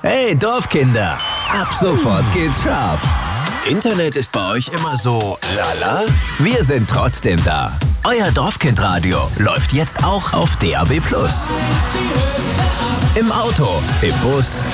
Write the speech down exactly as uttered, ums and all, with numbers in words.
Hey Dorfkinder, ab sofort geht's scharf. Internet ist bei euch immer so lala? Wir sind trotzdem da. Euer Dorfkindradio läuft jetzt auch auf D A B plus. Im Auto, im Bus,